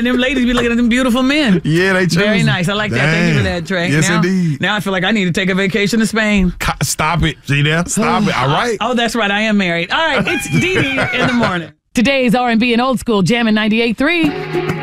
and them ladies be looking at them beautiful men. Yeah, they choose. Very nice. I like that. Thank you for that, Trey. Yes, indeed. Now I feel like I need to take a vacation to Spain. Stop it. See there? Stop it. All right. Oh, that's right. I am married. All right. It's Dee Dee in the morning. Today's R&B and Old School Jammin' 98.3.